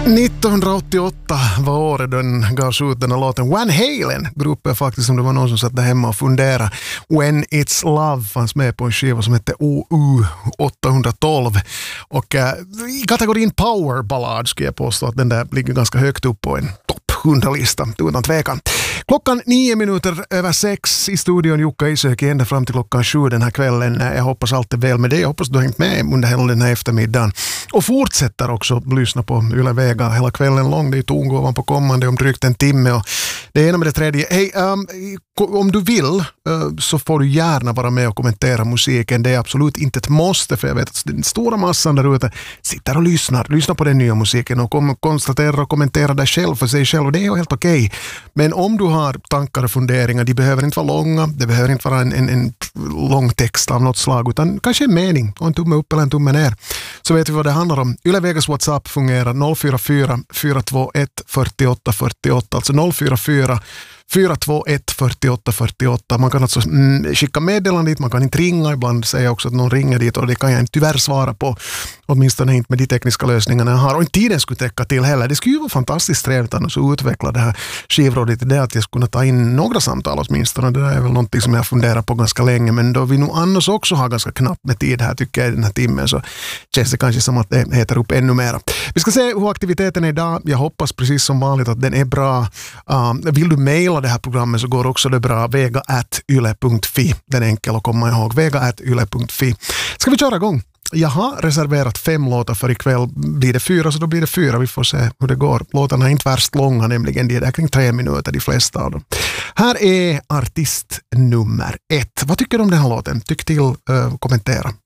1988 var året den gavs ut den här låten. Van Halen, gruppen faktiskt, som det var någon som satt där hemma och funderade. When It's Love fanns med på en skiva som hette OU 812. Och i kategorin Power Ballad skulle jag påstå att den där ligger ganska högt upp på en topp 100-lista, utan tvekan. Klockan 9:06 i studion. Jukka Isöki ända fram till klockan 7 den här kvällen. Jag hoppas allt är väl med det. Jag hoppas du har hängt med under hela den här eftermiddagen. Och fortsätter också lyssna på Yle Vega hela kvällen lång. Det är tongåvan på kommande om drygt en timme. Och det ena med det tredje. Hej, om du vill så får du gärna vara med och kommentera musiken. Det är absolut inte ett måste, för jag vet att den stora massan där ute sitter och lyssnar på den nya musiken och konstaterar och kommenterar det själv för sig själv. Och det är ju helt okej. Men om du har tankar och funderingar, de behöver inte vara långa, det behöver inte vara en lång text av något slag, utan kanske en mening och en tumme upp eller en tumme ner. Så vet vi vad det handlar om. Yle Vegas WhatsApp fungerar 044 421 48 48, alltså 044 421 48 48. Man kan alltså skicka meddelande dit, man kan inte ringa. Ibland säger jag också att någon ringer dit och det kan jag inte tyvärr svara på. Åtminstone inte med de tekniska lösningarna jag har. Och inte tiden skulle täcka till heller. Det skulle ju vara fantastiskt trevligt annars att utveckla det här skivrådet i det att jag skulle kunna ta in några samtal åtminstone. Det där är väl någonting som jag funderar på ganska länge. Men då vi nog annars också har ganska knappt med tid här tycker jag i den här timmen, så känns det kanske som att det heter upp ännu mer. Vi ska se hur aktiviteten är idag. Jag hoppas precis som vanligt att den är bra. Vill du mejla det här programmet så går också det bra. vega@yle.fi. Den är enkel att komma ihåg. vega@yle.fi. Ska vi köra igång? Jag har reserverat 5 låtar för ikväll. Blir det 4 så då blir det 4. Vi får se hur det går. Låtarna är inte värst långa, nämligen de är kring 3 minuter, de flesta av dem. Här är artist nummer 1. Vad tycker du om den här låten? Tyck till, kommentera.